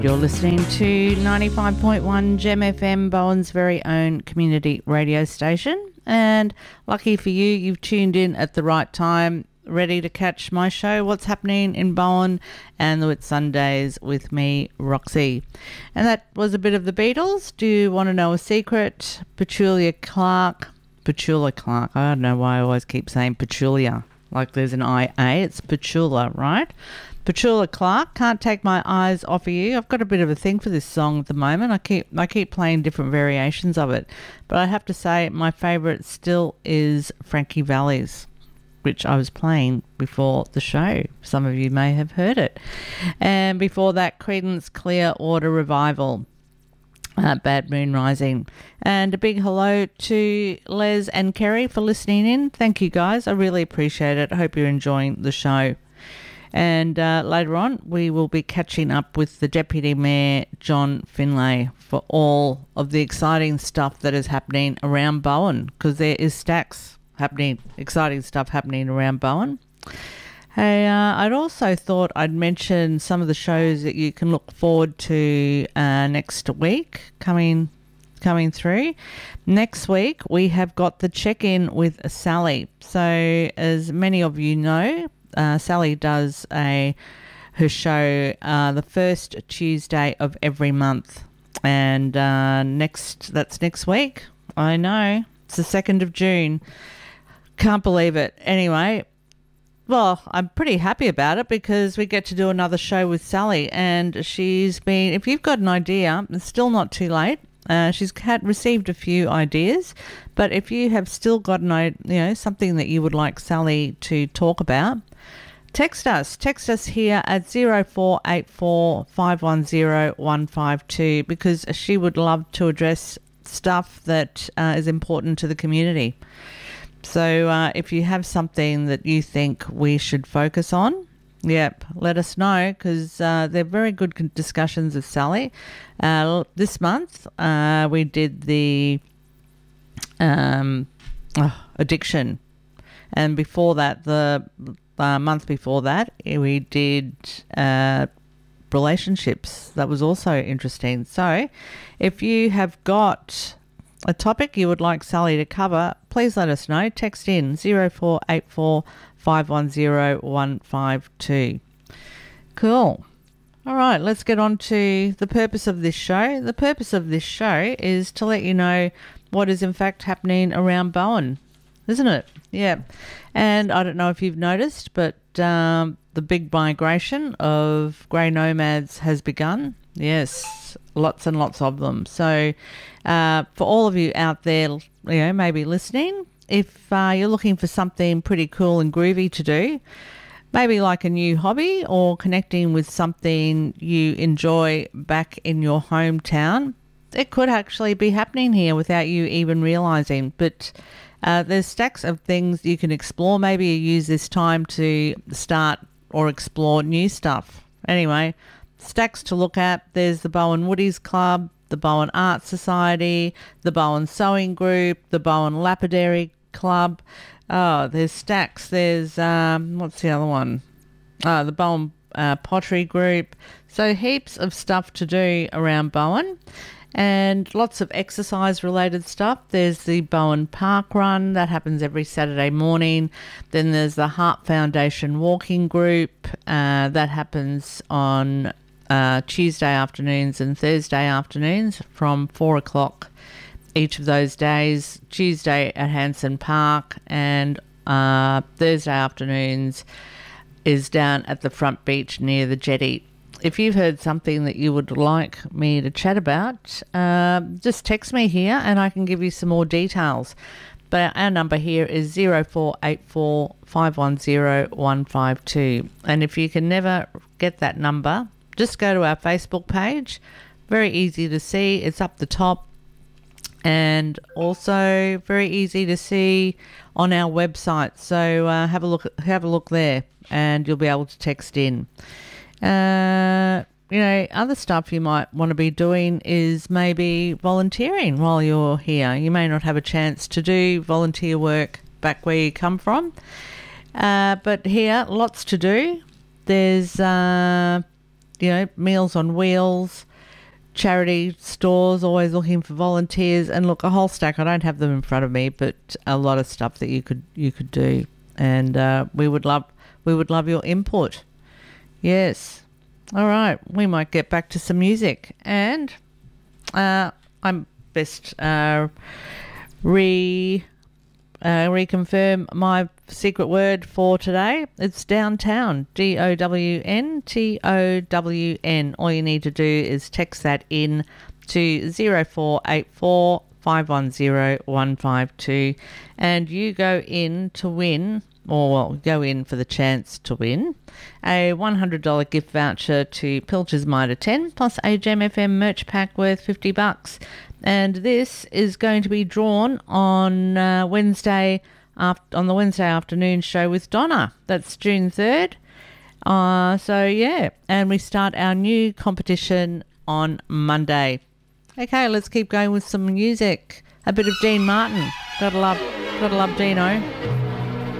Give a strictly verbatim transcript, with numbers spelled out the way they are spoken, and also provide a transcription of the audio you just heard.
You're listening to ninety-five point one Gem F M, Bowen's very own community radio station. And lucky for you, you've tuned in at the right time, ready to catch my show, What's Happening in Bowen and the Whitsundays with me, Roxy. And that was a bit of the Beatles. Do you want to know a secret? Petula Clark. Petula Clark. I don't know why I always keep saying Petula. Like there's an I A. It's Petula, right? Petula Clark, Can't Take My Eyes Off of You. I've got a bit of a thing for this song at the moment. I keep I keep playing different variations of it. But I have to say my favourite still is Frankie Valli's, which I was playing before the show. Some of you may have heard it. And before that, Creedence Clearwater Revival, uh, Bad Moon Rising. And a big hello to Les and Kerry for listening in. Thank you, guys. I really appreciate it. I hope you're enjoying the show. And uh, later on, we will be catching up with the Deputy Mayor, John Finlay, for all of the exciting stuff that is happening around Bowen, because there is stacks happening, exciting stuff happening around Bowen. Hey, uh, I'd also thought I'd mention some of the shows that you can look forward to uh, next week coming coming through. Next week, we have got the check-in with Sally. So as many of you know, Uh, Sally does a her show uh, the first Tuesday of every month, and uh, next that's next week. I know it's the second of June. Can't believe it. Anyway, well, I'm pretty happy about it because we get to do another show with Sally, and she's been. If you've got an idea, it's still not too late. Uh, she's had received a few ideas, but if you have still got an, you know, something that you would like Sally to talk about, text us. Text us here at zero four eight four, five one zero, one five two because she would love to address stuff that uh, is important to the community. So uh, if you have something that you think we should focus on, yep, let us know because uh, they're very good discussions with Sally. Uh, this month uh, we did the um, oh, addiction, and before that, the uh, month before that, we did uh, relationships. That was also interesting. So if you have got a topic you would like Sally to cover, please let us know. Text in zero four eight four, five one zero, one five two. Cool. All right, let's get on to the purpose of this show. The purpose of this show is to let you know what is in fact happening around Bowen, isn't it? Yeah. And I don't know if you've noticed, but um, the big migration of grey nomads has begun. Yes, lots and lots of them. So uh, for all of you out there, you know, maybe listening, if uh, you're looking for something pretty cool and groovy to do, maybe like a new hobby or connecting with something you enjoy back in your hometown, it could actually be happening here without you even realising. But uh, there's stacks of things you can explore. Maybe you use this time to start or explore new stuff. Anyway, stacks to look at. There's the Bowen Woodies Club, the Bowen Art Society, the Bowen Sewing Group, the Bowen Lapidary Club. Oh, there's stacks. There's, um, what's the other one? Uh, the Bowen uh, Pottery Group. So heaps of stuff to do around Bowen and lots of exercise-related stuff. There's the Bowen Park Run. That happens every Saturday morning. Then there's the Heart Foundation Walking Group. Uh, that happens on uh, Tuesday afternoons and Thursday afternoons from four o'clock. Each of those days, Tuesday at Hanson Park and uh, Thursday afternoons is down at the front beach near the jetty. If you've heard something that you would like me to chat about, uh, just text me here and I can give you some more details. But our number here is zero four eight four, five one zero, one five two. And if you can never get that number, just go to our Facebook page. Very easy to see. It's up the top. And also very easy to see on our website. So uh, have a look. Have a look there, and you'll be able to text in. Uh, you know, other stuff you might want to be doing is maybe volunteering while you're here. You may not have a chance to do volunteer work back where you come from, uh, but here lots to do. There's uh, you know, Meals on Wheels, charity stores, always looking for volunteers, and look, a whole stack. I don't have them in front of me, but a lot of stuff that you could you could do, and uh, we would love we would love your input. Yes. All right, we might get back to some music, and uh, I'm best uh, re uh, reconfirm my secret word for today. It's downtown, D O W N T O W N. All you need to do is text that in to zero four eight four five one zero one five two, and you go in to win, or well, go in for the chance to win a one hundred dollars gift voucher to Pilcher's Mitre ten plus a Gem F M merch pack worth fifty bucks. And this is going to be drawn on uh, Wednesday, after, on the Wednesday afternoon show with Donna. That's June third. Uh, so, yeah, and we start our new competition on Monday. Okay, let's keep going with some music. A bit of Dean Martin. Gotta love, gotta love Dino.